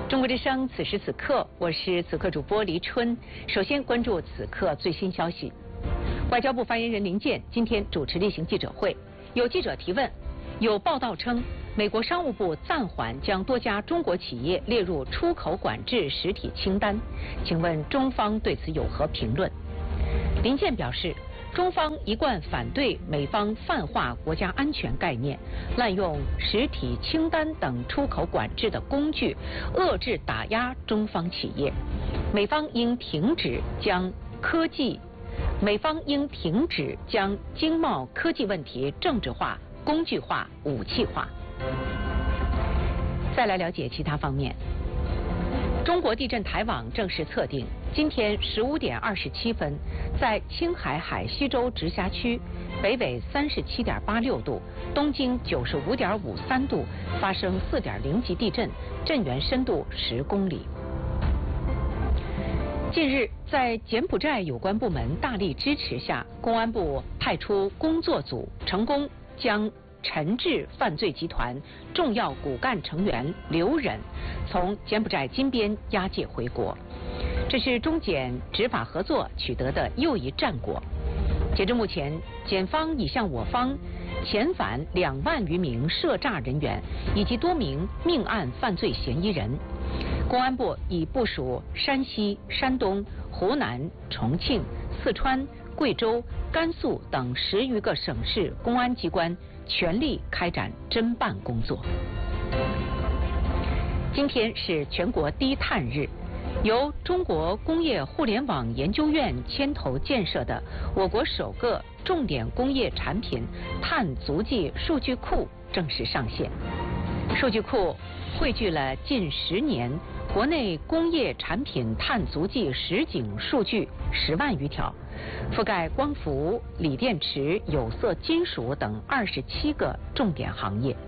中国之声，此时此刻，我是此刻主播黎春。首先关注此刻最新消息。外交部发言人林健今天主持例行记者会，有记者提问，有报道称美国商务部暂缓将多家中国企业列入出口管制实体清单，请问中方对此有何评论？林健表示，中方一贯反对美方泛化国家安全概念，滥用实体清单等出口管制的工具，遏制打压中方企业。美方应停止将经贸科技问题政治化、工具化、武器化。再来了解其他方面。中国地震台网正式测定，今天15点27分，在青海海西州直辖区北纬37.86度、东经95.53度发生4.0级地震，震源深度10公里。近日，在柬埔寨有关部门大力支持下，公安部派出工作组，成功将陈志犯罪集团重要骨干成员刘忍从柬埔寨金边押解回国，这是中柬执法合作取得的又一战果。截至目前，检方已向我方遣返2万余名涉诈人员以及多名命案犯罪嫌疑人。公安部已部署山西、山东、湖南、重庆、四川、贵州、甘肃等10余个省市公安机关全力开展侦办工作。今天是全国低碳日，由中国工业互联网研究院牵头建设的我国首个重点工业产品碳足迹数据库正式上线。数据库汇聚了近10年国内工业产品碳足迹实景数据10万余条，覆盖光伏、锂电池、有色金属等27个重点行业。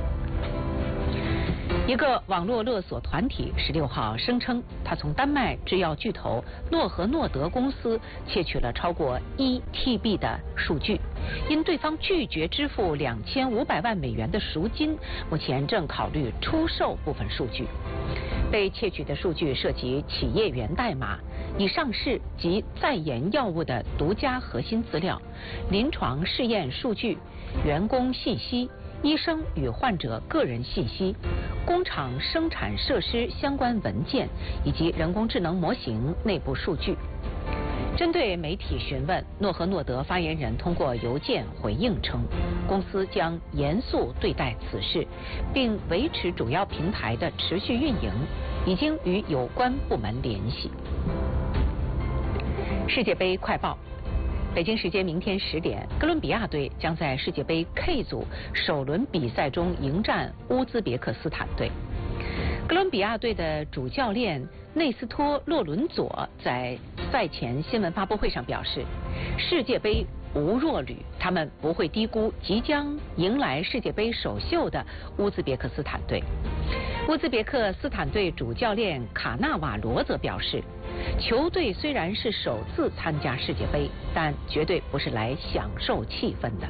一个网络勒索团体16号声称，他从丹麦制药巨头诺和诺德公司窃取了超过1 TB 的数据，因对方拒绝支付2500万美元的赎金，目前正考虑出售部分数据。被窃取的数据涉及企业源代码、已上市及在研药物的独家核心资料、临床试验数据、员工信息、医生与患者个人信息、工厂生产设施相关文件以及人工智能模型内部数据。针对媒体询问，诺和诺德发言人通过邮件回应称，公司将严肃对待此事，并维持主要平台的持续运营，已经与有关部门联系。世界杯快报。北京时间明天10点，哥伦比亚队将在世界杯 K 组首轮比赛中迎战乌兹别克斯坦队。哥伦比亚队的主教练内斯托·洛伦佐在赛前新闻发布会上表示，世界杯无弱旅，他们不会低估即将迎来世界杯首秀的乌兹别克斯坦队。乌兹别克斯坦队主教练卡纳瓦罗则表示，球队虽然是首次参加世界杯，但绝对不是来享受气氛的。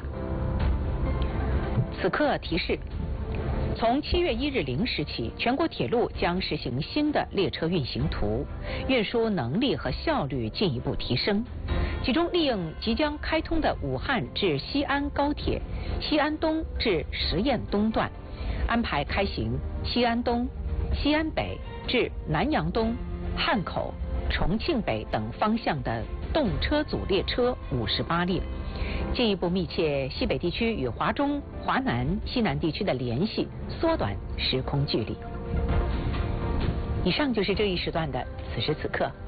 此刻提示，从7月1日0时起，全国铁路将实行新的列车运行图，运输能力和效率进一步提升。其中利用即将开通的武汉至西安高铁西安东至实验东段，安排开行西安东、西安北至南阳东、汉口、重庆北等方向的动车组列车58列，进一步密切西北地区与华中、华南、西南地区的联系，缩短时空距离。以上就是这一时段的此时此刻。